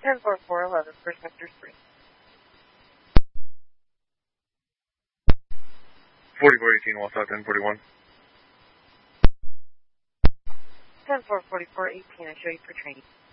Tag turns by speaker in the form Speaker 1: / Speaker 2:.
Speaker 1: 10-4-4-11 for sector 3.
Speaker 2: 4418, Wausau 1041.
Speaker 1: 10-4-44-18, I show you for training.